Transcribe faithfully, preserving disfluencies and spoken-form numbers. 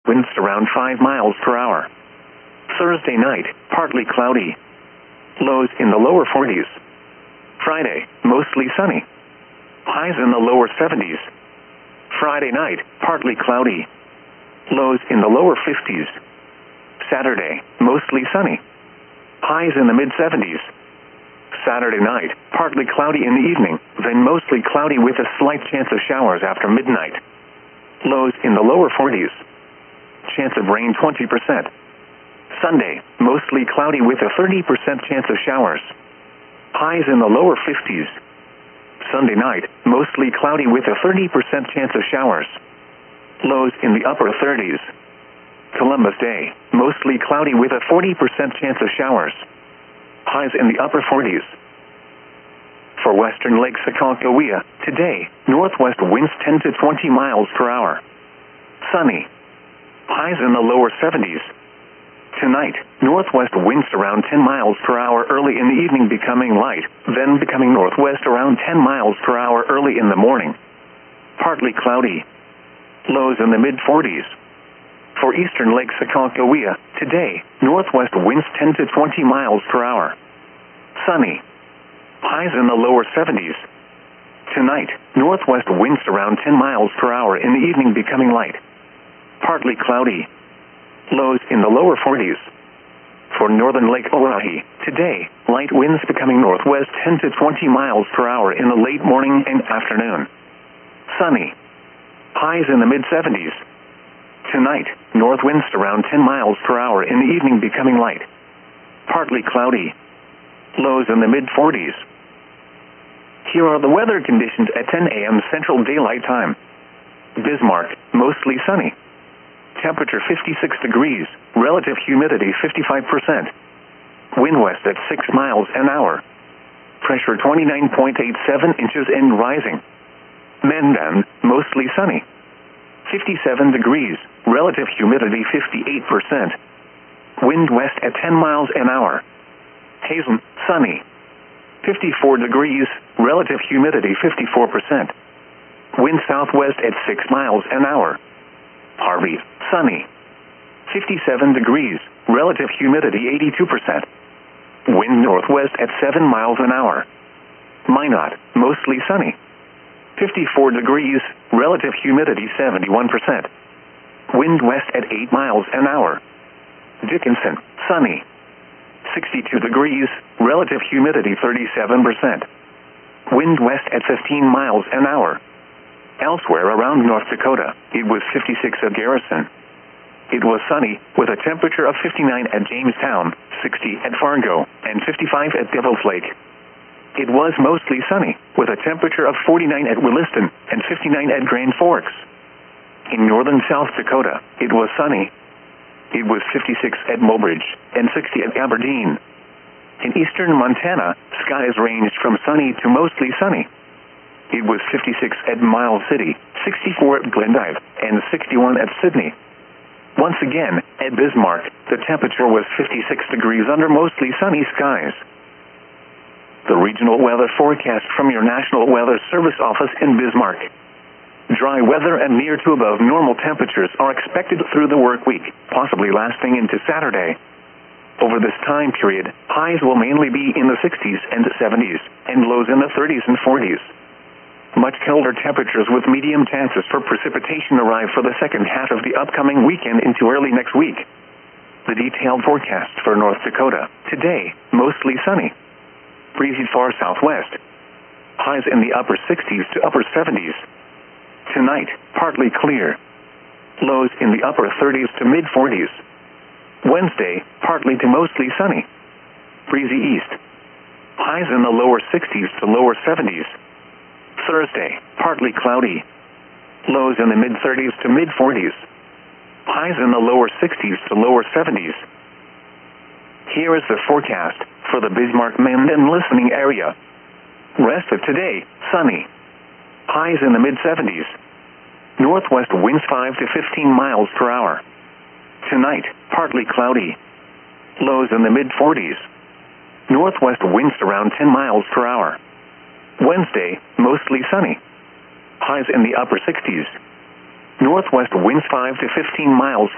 winds around five miles per hour. Thursday night, partly cloudy. Lows in the lower forties. Friday, mostly sunny. Highs in the lower seventies. Friday night, partly cloudy. Lows in the lower fifties. Saturday, mostly sunny. Highs in the mid-seventies. Saturday night, partly cloudy in the evening, then mostly cloudy with a slight chance of showers after midnight. Lows in the lower forties. Chance of rain twenty percent. Sunday, mostly cloudy with a thirty percent chance of showers. Highs in the lower fifties. Sunday night, mostly cloudy with a thirty percent chance of showers. Lows in the upper thirties. Columbus Day, mostly cloudy with a forty percent chance of showers. Highs in the upper forties. For western Lake Sakakawea, today, northwest winds ten to twenty miles per hour. Sunny. Highs in the lower seventies. Tonight, northwest winds around ten miles per hour early in the evening, becoming light, then becoming northwest around ten miles per hour early in the morning. Partly cloudy. Lows in the mid-forties. For eastern Lake Sakakawea, today, northwest winds ten to twenty miles per hour. Sunny. Highs in the lower seventies. Tonight, northwest winds around ten miles per hour in the evening, becoming light. Partly cloudy. Lows in the lower forties. For northern Lake Oahe, today, light winds becoming northwest ten to twenty miles per hour in the late morning and afternoon. Sunny. Highs in the mid-seventies. Tonight, north winds around ten miles per hour in the evening, becoming light. Partly cloudy. Lows in the mid-forties. Here are the weather conditions at ten a m Central Daylight Time. Bismarck, mostly sunny. Temperature fifty-six degrees, relative humidity fifty-five percent. Wind west at six miles an hour. Pressure twenty-nine point eight seven inches and rising. Mandan, mostly sunny. fifty-seven degrees, relative humidity fifty-eight percent. Wind west at ten miles an hour. Hazen, sunny. fifty-four degrees, relative humidity fifty-four percent. Wind southwest at six miles an hour. Harvey, sunny. fifty-seven degrees, relative humidity eighty-two percent. Wind northwest at seven miles an hour. Minot, mostly sunny. fifty-four degrees, relative humidity seventy-one percent. Wind west at eight miles an hour. Dickinson, sunny. sixty-two degrees, relative humidity thirty-seven percent. Wind west at fifteen miles an hour. Elsewhere around North Dakota, it was fifty-six at Garrison. It was sunny, with a temperature of fifty-nine at Jamestown, sixty at Fargo, and fifty-five at Devil's Lake. It was mostly sunny, with a temperature of forty-nine at Williston, and fifty-nine at Grand Forks. In northern South Dakota, it was sunny. It was fifty-six at Mobridge, and sixty at Aberdeen. In eastern Montana, skies ranged from sunny to mostly sunny. It was fifty-six at Miles City, sixty-four at Glendive, and sixty-one at Sydney. Once again, at Bismarck, the temperature was fifty-six degrees under mostly sunny skies. The regional weather forecast from your National Weather Service office in Bismarck. Dry weather and near to above normal temperatures are expected through the work week, possibly lasting into Saturday. Over this time period, highs will mainly be in the sixties and seventies, and lows in the thirties and forties. Much colder temperatures with medium chances for precipitation arrive for the second half of the upcoming weekend into early next week. The detailed forecast for North Dakota. Today, mostly sunny. Breezy far southwest. Highs in the upper sixties to upper seventies. Tonight, partly clear. Lows in the upper thirties to mid-forties. Wednesday, partly to mostly sunny. Breezy east. Highs in the lower sixties to lower seventies. Thursday, partly cloudy. Lows in the mid-thirties to mid-forties. Highs in the lower sixties to lower seventies. Here is the forecast for the Bismarck-Mandan listening area. Rest of today, sunny. Highs in the mid-seventies. Northwest winds five to fifteen miles per hour. Tonight, partly cloudy. Lows in the mid-forties. Northwest winds around ten miles per hour. Wednesday, mostly sunny. Highs in the upper sixties. Northwest winds five to fifteen miles